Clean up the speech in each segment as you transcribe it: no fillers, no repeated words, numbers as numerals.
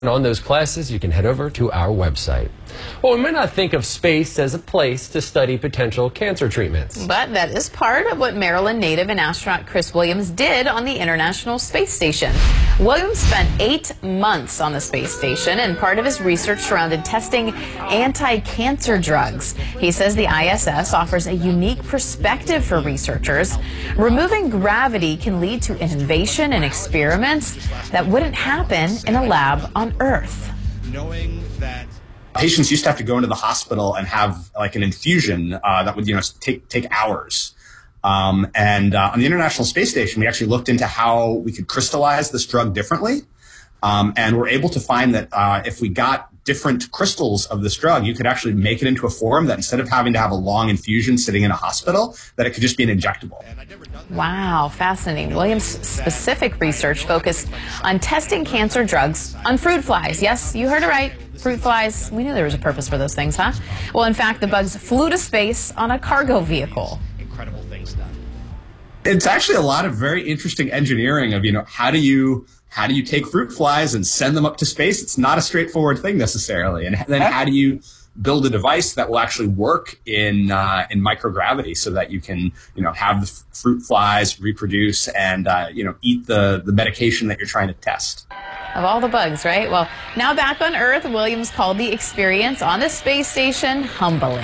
on those classes, you can head over to our website. Well, we might not think of space as a place to study potential cancer treatments. But that is part of what Maryland native and astronaut Chris Williams did on the International Space Station. Williams spent 8 months on the space station, and part of his research surrounded testing anti-cancer drugs. He says the ISS offers a unique perspective for researchers. Removing gravity can lead to innovation and experiments that wouldn't happen in a lab on Earth. Knowing that patients used to have to go into the hospital and have like an infusion that would take hours. On the International Space Station, we actually looked into how we could crystallize this drug differently. And we're able to find that if we got different crystals of this drug, you could actually make it into a form that instead of having to have a long infusion sitting in a hospital, that it could just be an injectable. Wow, fascinating. Williams' specific research focused on testing cancer drugs on fruit flies. Yes, you heard it right. Fruit flies. We knew there was a purpose for those things, huh? Well, in fact, the bugs flew to space on a cargo vehicle. Incredible things done. It's actually a lot of very interesting engineering of, how do you take fruit flies and send them up to space? It's not a straightforward thing necessarily. And then how do you build a device that will actually work in microgravity so that you can, have the fruit flies reproduce and, eat the medication that you're trying to test. Of all the bugs, right? Well, now back on Earth, Williams called the experience on the space station humbling.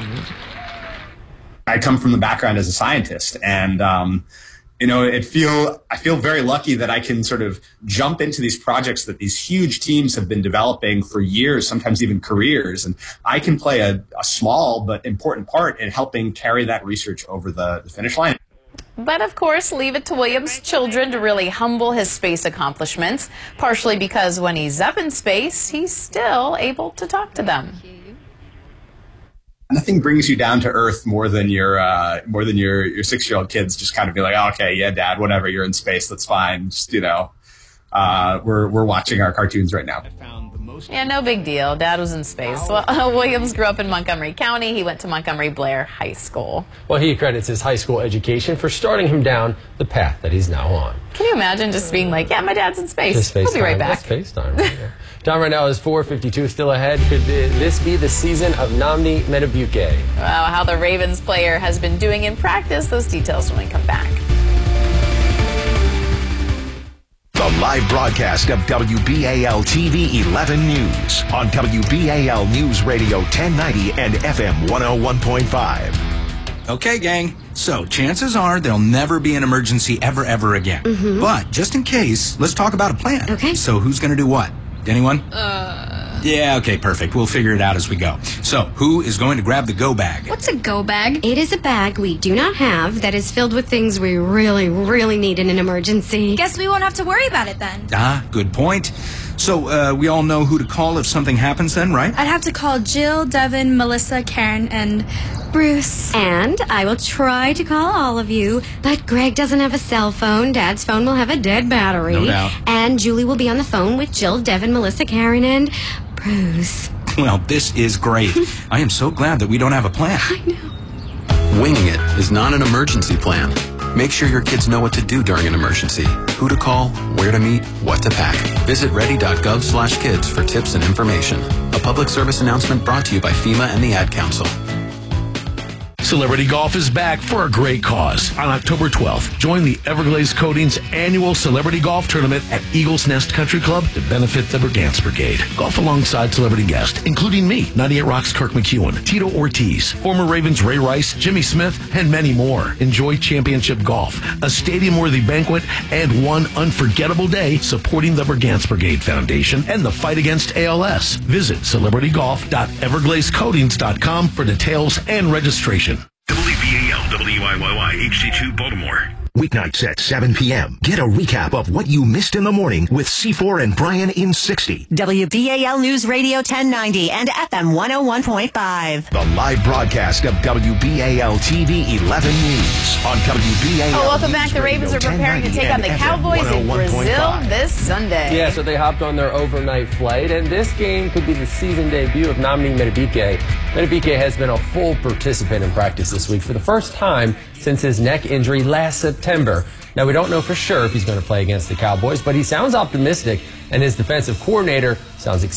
I come from the background as a scientist, and I feel very lucky that I can sort of jump into these projects that these huge teams have been developing for years, sometimes even careers, and I can play a small but important part in helping carry that research over the finish line. But of course, leave it to Williams' children to really humble his space accomplishments, partially because when he's up in space, he's still able to talk to them. Nothing brings you down to earth more than your 6-year-old kids just kind of be like, oh, okay, yeah, Dad, whatever, you're in space, that's fine. Just we're watching our cartoons right now. Yeah, no big deal. Dad was in space. Well, Williams grew up in Montgomery County. He went to Montgomery Blair High School. Well, he credits his high school education for starting him down the path that he's now on. Can you imagine just being like, yeah, my dad's in space. We'll be right back. Just FaceTime. Right? Time right now is 4:52, still ahead. Could this be the season of Nnamdi Madubuike? Wow, how the Ravens player has been doing in practice. Those details when we come back. The live broadcast of WBAL TV 11 News on WBAL News Radio 1090 and FM 101.5. Okay, gang. So chances are there'll never be an emergency ever again. But just in case, let's talk about a plan. Okay. So who's going to do what? Anyone? Yeah, okay, perfect. We'll figure it out as we go. So, who is going to grab the go bag? What's a go bag? It is a bag we do not have that is filled with things we really need in an emergency. Guess we won't have to worry about it then. Ah, good point. So, we all know who to call if something happens then, right? I'd have to call Jill, Devin, Melissa, Karen, and Bruce. And I will try to call all of you, but Greg doesn't have a cell phone. Dad's phone will have a dead battery. No doubt. And Julie will be on the phone with Jill, Devin, Melissa, Karen, and Bruce. Well, this is great. I am so glad that we don't have a plan. I know. Winging it is not an emergency plan. Make sure your kids know what to do during an emergency, who to call, where to meet, what to pack. Visit ready.gov/kids for tips and information. A public service announcement brought to you by FEMA and the Ad Council. Celebrity Golf is back for a great cause. On October 12th, join the Everglades Coatings annual Celebrity Golf Tournament at Eagles Nest Country Club to benefit the Brigance Brigade. Golf alongside celebrity guests, including me, 98 Rock's Kirk McEwen, Tito Ortiz, former Ravens Ray Rice, Jimmy Smith, and many more. Enjoy championship golf, a stadium-worthy banquet, and one unforgettable day supporting the Brigance Brigade Foundation and the fight against ALS. Visit celebritygolf.evergladescoatings.com for details and registration. WBAL WIYY HD2 Baltimore. Weeknights at 7 p.m. Get a recap of what you missed in the morning with C4 and Brian in 60. WBAL News Radio 1090 and FM 101.5. The live broadcast of WBAL TV 11 News on WBAL. Welcome back. The Ravens are preparing to take on the Cowboys in Brazil this Sunday. Yeah, so they hopped on their overnight flight, and this game could be the season debut of Nnamdi Madubuike. Madubuike has been a full participant in practice this week for the first time since his neck injury last September. Now, we don't know for sure if he's going to play against the Cowboys, but he sounds optimistic and his defensive coordinator sounds